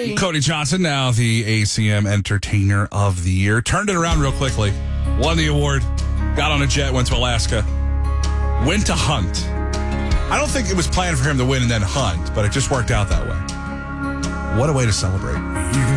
agree. Cody Johnson, now the ACM Entertainer of the Year. Turned it around real quickly. Won the award. Got on a jet, went to Alaska. Went to hunt. I don't think it was planned for him to win and then hunt, but it just worked out that way. What a way to celebrate.